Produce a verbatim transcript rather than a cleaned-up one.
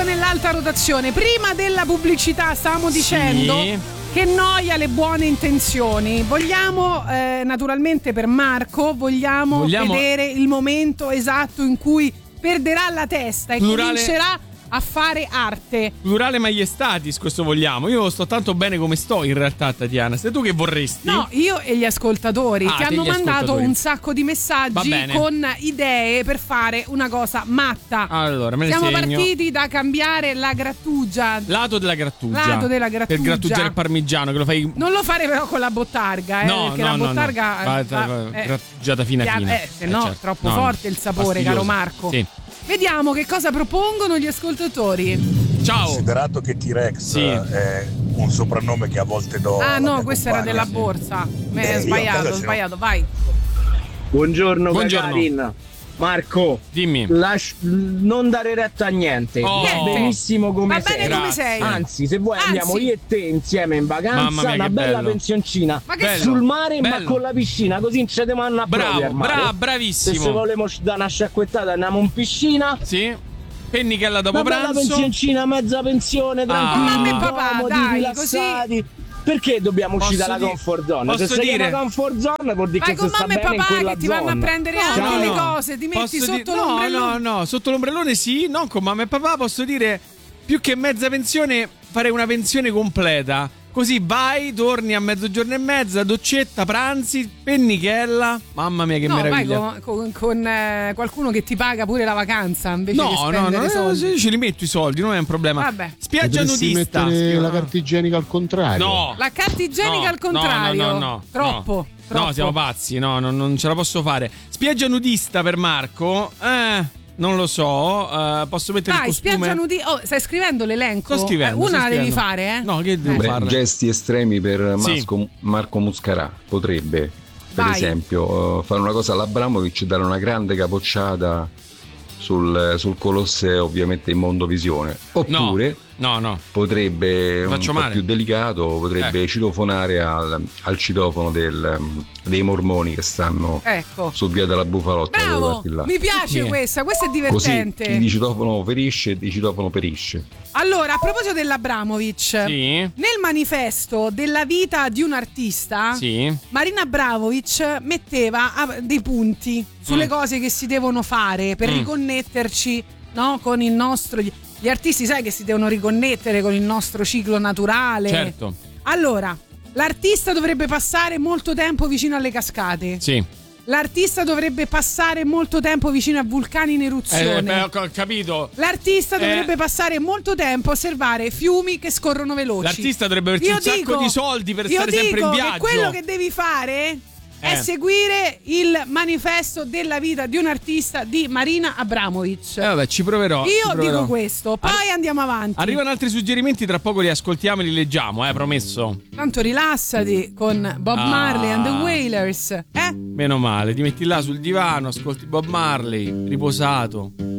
nell'alta rotazione. Prima della pubblicità stavamo dicendo Sì. che noia le buone intenzioni. Vogliamo eh, naturalmente per Marco vogliamo, Vogliamo- vedere il momento esatto in cui perderà la testa e Plurale- comincerà a fare arte. Plurale maiestatis, questo vogliamo. Io sto tanto bene come sto in realtà, Tatiana. Sei tu che vorresti? No, io e gli ascoltatori Ah, ti te hanno gli mandato ascoltatori. un sacco di Va messaggi bene. con idee per fare una cosa matta. Allora, me ne Siamo segno. partiti da cambiare la grattugia. Lato della grattugia. Lato della grattugia. Per grattugiare il parmigiano, che lo fai. Non lo fare però con la bottarga, eh, No, perché no, la no, bottarga no. Va- eh, va- va- eh, grattugiata fina pia- fina. eh, se no certo. troppo No, no. forte il sapore, Fastidioso. caro Marco. Sì. Vediamo che cosa propongono gli ascoltatori. Ciao. Considerato che T-Rex Sì. è un soprannome che a volte do Ah alla no, mia questo era compagna. della borsa. Mi Eh, è io a sbagliato, casa ho ce l'ho. sbagliato, vai. Buongiorno, Buongiorno. Gagarin. Marco, Dimmi. lasci- non dare retta a niente. Oh. Va benissimo come Va sei. bene come Grazie. sei. Anzi, se vuoi Anzi. andiamo io e te insieme in vacanza, Mamma mia, una che bella bello. pensioncina Ma che Bello. sul mare, ma Bello. con la piscina, così non ci devono a Bravo, proprio al mare. bra- Se se bravissimo. volemo da una sciacquettata andiamo in piscina. Sì. Pennichella dopo Una bella pranzo. pensioncina, mezza pensione, tranquilli, Mamma e papà, comodi, dai, rilassati. Perché dobbiamo uscire Posso dalla dire- comfort zone? posso Se sei dire- nella comfort zone vuol dire Vai che con si sta mamma e bene in papà quella che ti vanno a zona. prendere No, anche no, le no. cose, ti metti Posso sotto di- l'ombrellone. No, no, no, sotto l'ombrellone sì, non con mamma e papà, posso dire più che mezza pensione, fare una pensione completa. Così vai, torni a mezzogiorno e mezza, doccetta, pranzi, pennichella. Mamma mia, che No, vai meraviglia. con, con- con, eh, qualcuno che ti paga pure la vacanza invece che No, no, spendere no, soldi. se ce li metto i soldi, non è un problema. Vabbè. Spiaggia Potresti nudista. mettere Scrivo- la carta igienica al contrario. No. La carta igienica No, al contrario. No, no, no, no. Troppo. No. troppo. No, siamo pazzi, no, non, non ce la posso fare. Spiaggia nudista per Marco? Eh, non lo so. eh, posso mettere Dai, il costume? spiaggia nudista. Oh, stai scrivendo l'elenco? Sto scrivendo. Eh, una sto la devi scrivendo. fare, eh? No, che devo Beh, fare? gesti estremi per Sì. Masco- Marco Muscarà potrebbe, per Vai. esempio, eh, fare una cosa all'Abramovic, dare una grande capocciata sul, sul Colosseo, ovviamente in mondovisione. Oppure No, no. potrebbe, un Faccio po' male. più delicato, potrebbe Eh. citofonare al, al citofono del, dei mormoni che stanno Ecco. su via della Bufalotta. quelle Bravo, parti là. mi piace Sì. questa, questa è Così divertente. chi di citofono ferisce, di citofono perisce. Allora, a proposito dell'Abramovic, Sì. nel manifesto della vita di un artista, Sì. Marina Abramovic metteva ah, dei punti sulle Mm. cose che si devono fare per Mm. riconnetterci, no, con il nostro. Gli artisti, sai che si devono riconnettere con il nostro ciclo naturale. Certo. Allora, l'artista dovrebbe passare molto tempo vicino alle cascate. Sì. L'artista dovrebbe passare molto tempo vicino a vulcani in Eh, eruzione. beh, ho ho capito. L'artista Eh. dovrebbe passare molto tempo a osservare fiumi che scorrono veloci. L'artista dovrebbe averci Io un sacco dico- di soldi per io stare sempre in dico viaggio. che quello che devi fare è Eh. seguire il manifesto della vita di un artista di Marina Abramovic. Eh, vabbè, ci proverò. ci Io proverò. dico questo, poi Arri- andiamo avanti. Arrivano altri suggerimenti, tra poco li ascoltiamo e li leggiamo, eh, promesso. Tanto rilassati con Bob Ah. Marley and the Wailers. Eh? Meno male, ti metti là sul divano, ascolti Bob Marley, riposato.